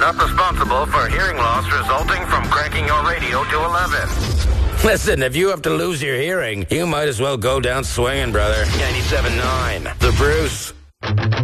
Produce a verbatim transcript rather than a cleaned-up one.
Not responsible for hearing loss resulting from cranking your radio to eleven. Listen, if you have to lose your hearing, you might as well go down swinging, brother. ninety-seven point nine, The Bruce.